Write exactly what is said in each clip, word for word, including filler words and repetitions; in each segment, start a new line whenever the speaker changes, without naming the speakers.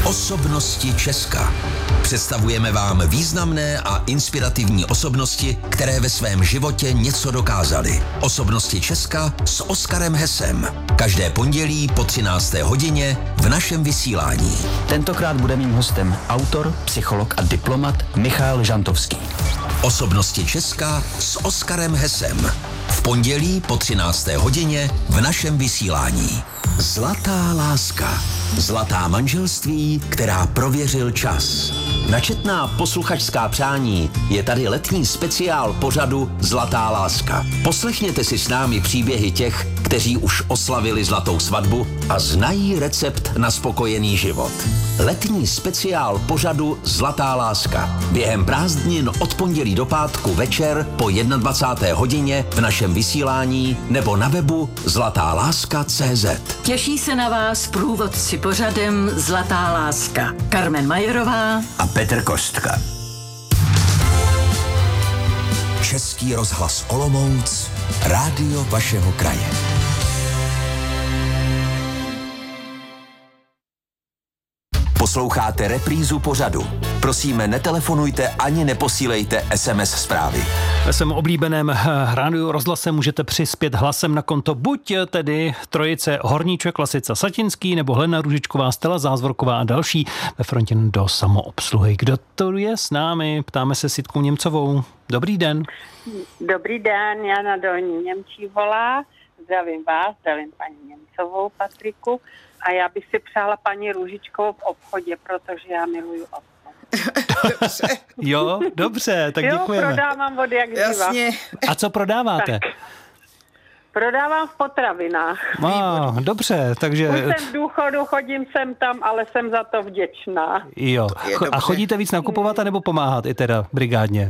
Osobnosti Česka. Představujeme vám významné a inspirativní osobnosti, které ve svém životě něco dokázaly. Osobnosti Česka s Oskarem Hesem. Každé pondělí po třinácté hodině v našem vysílání.
Tentokrát bude mým hostem autor, psycholog a diplomat Michal Žantovský.
Osobnosti Česka s Oskarem Hesem. V pondělí po třinácté hodině v našem vysílání. Zlatá láska. Zlatá manželství, která prověřil čas. Na četná posluchačská přání je tady letní speciál pořadu Zlatá láska. Poslechněte si s námi příběhy těch, kteří už oslavili zlatou svatbu a znají recept na spokojený život. Letní speciál pořadu Zlatá láska. Během prázdnin od pondělí do pátku večer po dvacáté jedné hodině v našem vysílání nebo na webu zlatá láska tečka cé zet.
Těší se na vás průvodci pořadem Zlatá láska. Carmen Majerová
A Petr Kostka.
Český rozhlas Olomouc, rádio vašeho kraje. Posloucháte reprízu pořadu. Prosíme, netelefonujte ani neposílejte es em es zprávy.
Ve svém oblíbeném rádiu rozhlase můžete přispět hlasem na konto buď tedy trojice Horníček, Lasica, Satinský, nebo Helena Růžičková, Stella Zázvorková a další ve frontě do samoobsluhy. Kdo to je s námi? Ptáme se s Jitkou Němcovou. Dobrý den.
Dobrý den, Jana Dolní Němčí volá. Zdravím vás, zdravím paní Němcovou, Patriku. A já bych si přála paní Růžičkovou v obchodě, protože já miluju obchod.
Dobře. Jo, dobře, tak
jo,
děkujeme.
Jo, prodávám vody jak
Jasně.
A co prodáváte?
Tak. Prodávám v potravinách.
Ah, dobře, takže...
Už jsem v důchodu, chodím sem tam, ale jsem za to vděčná.
Jo. A chodíte víc nakupovat, anebo pomáhat i teda brigádně?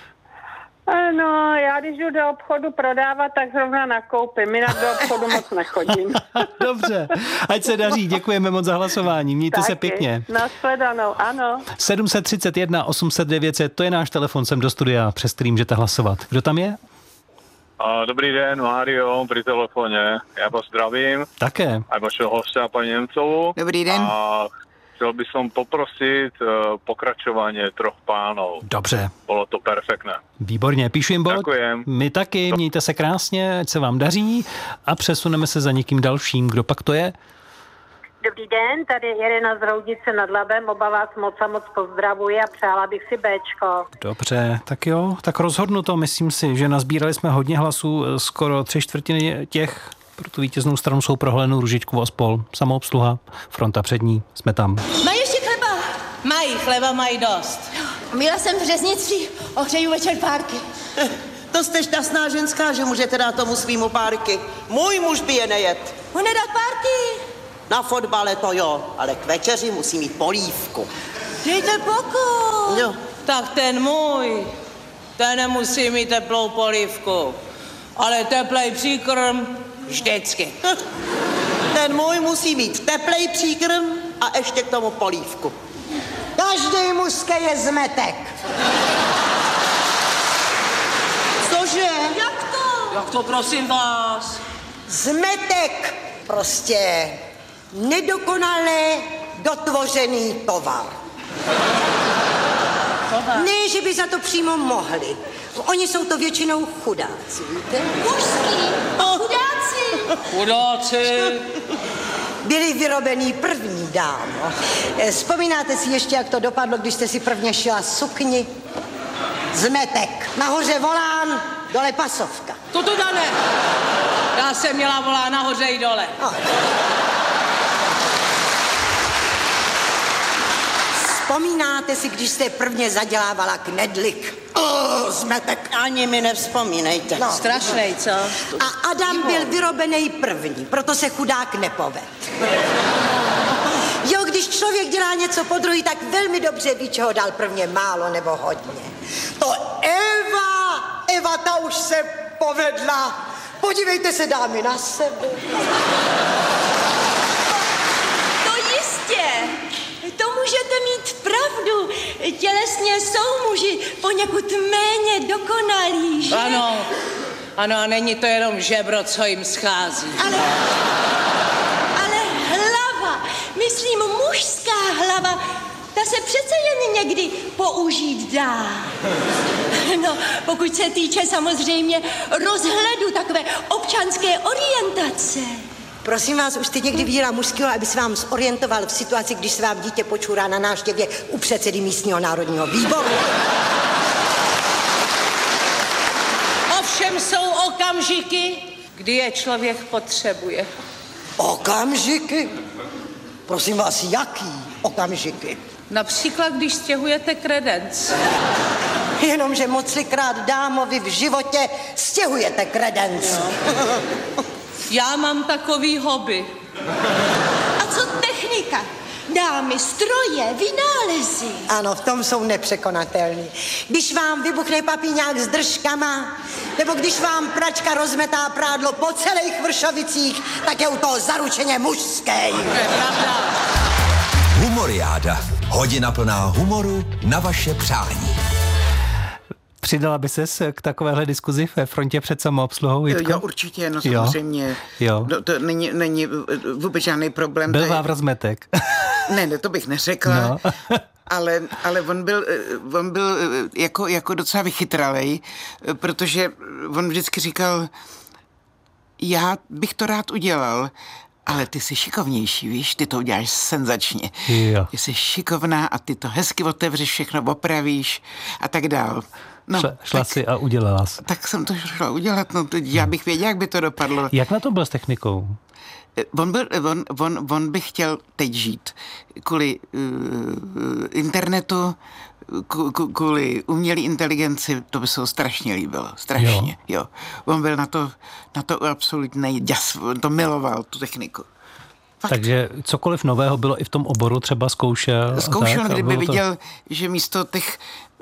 No, já když jdu do obchodu prodávat, tak zrovna nakoupím. Jinak do obchodu moc nechodím.
Dobře, ať se daří. Děkujeme moc za hlasování. Mějte
Taky.
se pěkně.
Nashledanou, ano.
sedm set třicet jedna osm set devět set, to je náš telefon sem do studia, přes který můžete hlasovat. Kdo tam je?
Dobrý den, Mário, pri telefoně. Já vás zdravím.
Také.
A vašeho hostia, paní Němcovou.
Dobrý den.
A chcel by som poprosiť uh, pokračovanie Troch pánov.
Dobře.
Bolo to perfektné.
Výborně, píšu jim bod.
Děkujem.
My taky, mějte se krásně, ať se vám daří a přesuneme se za někým dalším. Kdo pak to je?
Dobrý den, tady je Irena z Roudice nad Labem. Oba vás moc a moc pozdravuji a přála bych si Béčko.
Dobře, tak jo, tak rozhodnu to. Myslím si, že nazbírali jsme hodně hlasů, skoro tři čtvrtiny těch. Pro tu vítěznou stranu jsou pro Helenu Růžičkovou a spol. Samoobsluha, fronta přední, jsme tam.
Mají ještě chleba?
Mají, chleba mají dost.
Měla jsem v řeznictví, ohřeju večer párky.
To jste šťastná ženská, že můžete dát tomu svýmu párky. Můj muž by je nejet.
On nedá párky.
Na fotbale to jo, ale k večeři musí mít polívku.
Dejte pokoj.
Jo.
Tak ten můj, ten nemusí mít teplou polívku, ale teplej příkrm vždycky.
Ten můj musí mít teplej příkrm a ještě k tomu polívku.
Každý mužský je zmetek.
Cože?
Jak to?
Jak to prosím vás?
Zmetek. Prostě nedokonale dotvořený tovar.
Tovar?
Ne, že by za to přímo mohli. Oni jsou to většinou chudáci, víte? Mužský. Chudáci.
Chudáci.
Byli vyrobený první, dámo. Vzpomínáte si ještě, jak to dopadlo, když jste si prvně šila sukni? Zmetek. Nahoře volán, dole pasovka.
To to ne. Já jsem měla volá nahoře i dole.
No. Vzpomínáte si, když jste prvně zadělávala knedlik? Oh, zmetek.
Ani mi nevzpomínejte.
No.
Strašnej, co?
A Adam byl vyrobený první, proto se chudák nepoved. Jo, když člověk dělá něco po druhý, tak velmi dobře ví, čeho dal prvně málo nebo hodně. To Eva, Eva ta už se povedla. Podívejte se, dámy, na sebe.
To jistě. To můžete mít pravdu. Tělesně jsou muži poněkud méně dokonalí, že?
Ano, ano, a není to jenom žebro, co jim schází.
Ale, ale hlava, myslím mužská hlava ta se přece jen někdy použít dá. No, pokud se týče samozřejmě rozhledu, takové občanské orientace.
Prosím vás, už jste někdy viděla mužského, aby se vám zorientoval v situaci, když se vám dítě počůrá na návštěvě u předsedy místního národního výboru?
Ovšem jsou okamžiky, kdy je člověk potřebuje.
Okamžiky? Prosím vás, jaký okamžiky?
Například, když stěhujete kredenc.
Jenomže moclikrát dámovi v životě stěhujete kredenc.
No. Já mám takový hobby.
A co technika? Dámy, stroje, vynálezy.
Ano, v tom jsou nepřekonatelný. Když vám vybuchne papíňák s držkama, nebo když vám pračka rozmetá prádlo po celých Vršovicích, tak je u toho zaručeně mužské.
Humoriáda. Hodina plná humoru na vaše přání.
Přidala by ses k takovéhle diskuzi ve frontě před samoobsluhou, Jitko?
Jo, určitě, no samozřejmě.
Jo.
No, to není, není vůbec žádný problém.
Byl
je...
Vávra Zmetek.
Ne, ne, to bych neřekla. No. ale, ale on byl, on byl jako, jako docela vychytralej, protože on vždycky říkal, já bych to rád udělal, ale ty jsi šikovnější, víš, ty to uděláš senzačně.
Jo.
Ty jsi šikovná a ty to hezky otevřeš, všechno opravíš a tak dál. No,
šla šla
tak,
si a udělala jsi.
Tak jsem to šla udělat, no já bych věděl, jak by to dopadlo.
Jak na to byl s technikou?
On, byl, on, on, on by chtěl teď žít kvůli uh, internetu, kvůli umělé inteligenci, to by se ho strašně líbilo, strašně, jo. jo. On byl na to, na to absolutní děs, on to miloval, tu techniku. Fakt.
Takže cokoliv nového bylo i v tom oboru, třeba zkoušel?
Zkoušel,
tak,
kdyby
to...
viděl, že místo těch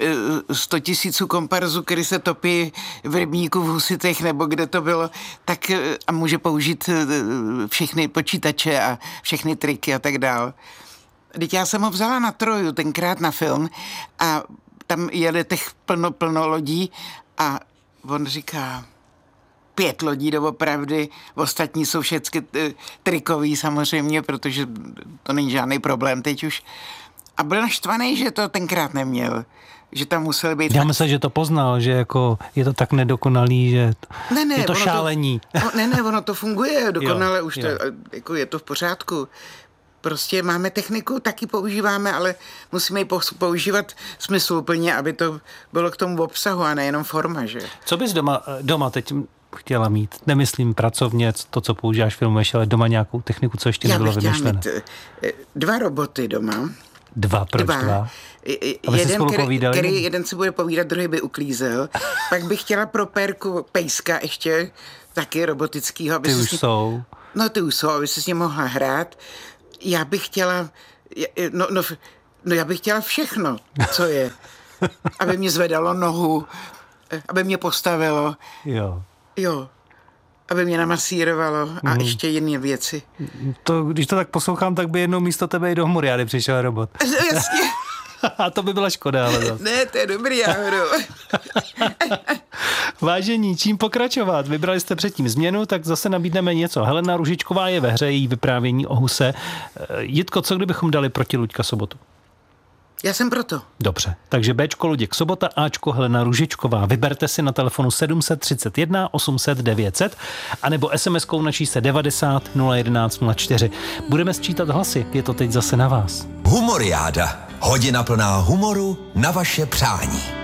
sto tisíců komparzů, který se topí v rybníku v Husitech, nebo kde to bylo, tak a může použít všechny počítače a všechny triky a tak dál. Teď já jsem ho vzala na Troju tenkrát na film a tam jede těch plno, plno lodí a on říká... pět lodí doopravdy, ostatní jsou všechny trikový samozřejmě, protože to není žádný problém teď už. A byl naštvaný, že to tenkrát neměl, že tam musel být...
Já myslím, že to poznal, že jako je to tak nedokonalý, že
ne, ne,
je to šálení.
To, no, ne, ne, ono to funguje dokonale, jo, už
jo.
To, jako je to v pořádku. Prostě máme techniku, taky používáme, ale musíme ji používat smysluplně, aby to bylo k tomu obsahu a nejenom forma, že?
Co bys doma, doma teď chtěla mít? Nemyslím pracovně, to, co používáš, filmuješ, ale doma nějakou techniku, co ještě nebylo vymyšlené. Já bych
chtěla mít dva roboty doma.
Dva, proč dva? dva? Aby
jeden,
spolu
který,
povídali?
Který, jeden si bude povídat, druhý by uklízel. Pak bych chtěla pro Pérku pejska ještě, taky robotickýho. Aby
ty
už
ním, jsou.
No ty už jsou, aby se s ním mohla hrát. Já bych chtěla, no, no, no já bych chtěla všechno, co je. Aby mě zvedalo nohu, aby mě postavilo.
Jo.
Jo. Aby mě namasírovalo a mm. ještě jiné věci.
To, když to tak poslouchám, tak by jednou místo tebe i do Humoriády přišel robot.
Jasně.
A to by byla škoda, ale zase.
Ne, to je dobrý, Jáhru.
Vážení, čím pokračovat? Vybrali jste předtím změnu, tak zase nabídneme něco. Helena Růžičková je ve hře, její vyprávění o huse. Jitko, co kdybychom dali proti Luďka Sobotu?
Já jsem proto.
Dobře, takže Bčko Luděk Sobota, Ačko Helena Růžičková. Vyberte si na telefonu sedm set třicet jedna osm set devět set anebo SMSkou na čísle devadesát nula jedenáct nula čtyři. Budeme sčítat hlasy, je to teď zase na vás.
Humoriáda. Hodina plná humoru na vaše přání.